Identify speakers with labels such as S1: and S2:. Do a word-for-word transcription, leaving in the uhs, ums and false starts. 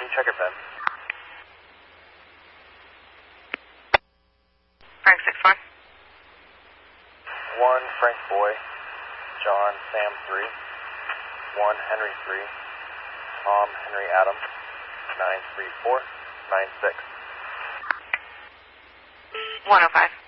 S1: check your pen.
S2: Frank six four.
S1: one Frank Boy, John Sam three, one Henry three, Tom Henry Adam, nine three four nine six.
S2: one oh five.